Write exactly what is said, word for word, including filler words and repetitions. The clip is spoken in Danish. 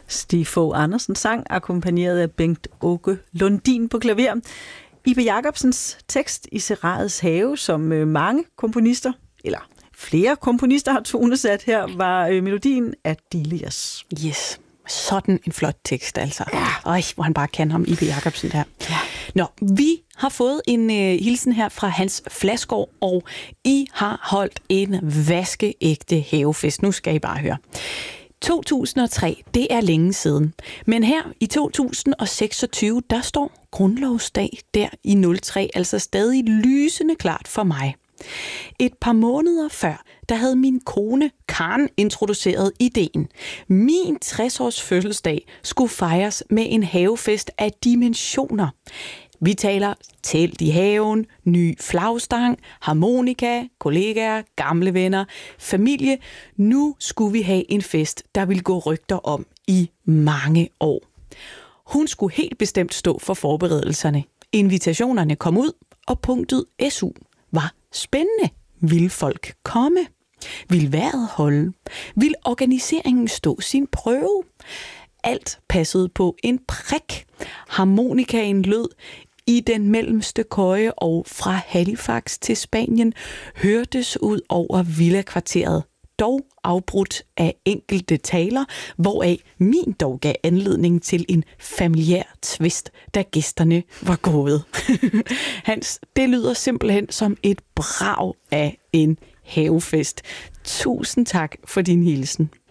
Stig Fogh Andersen sang, akkompagneret af Bengt Åke Lundin på klaver. Ibe Jacobsens tekst i Serrats have, som mange komponister, eller flere komponister har tonesat her, var melodien af Delius. Yes. Sådan en flot tekst, altså. Ja. Øj, hvor han bare kan ham, Ibe Jacobsen der. Ja. Nå, vi har fået en øh, hilsen her fra Hans Flasgaard, og I har holdt en vaskeægte havefest. Nu skal I bare høre. to tusind og tre, det er længe siden. Men her i to tusind og seksogtyve, der står grundlovsdag der i nul tre, altså stadig lysende klart for mig. Et par måneder før, der havde min kone Karen introduceret ideen. Min tres-års fødselsdag skulle fejres med en havefest af dimensioner. Vi taler telt i haven, ny flagstang, harmonika, kollegaer, gamle venner, familie. Nu skulle vi have en fest, der ville gå rygter om i mange år. Hun skulle helt bestemt stå for forberedelserne. Invitationerne kom ud, og punktet S U var spændende. Vil folk komme? Vil vejret holde? Vil organiseringen stå sin prøve? Alt passede på en prik. Harmonikaen lød i den mellemste køje, og fra Halifax til Spanien hørtes ud over villakvarteret, dog afbrudt af enkelte taler, hvoraf min dog gav anledning til en familiær twist, da gæsterne var gået. Hans, det lyder simpelthen som et brag af en havefest. Tusind tak for din hilsen.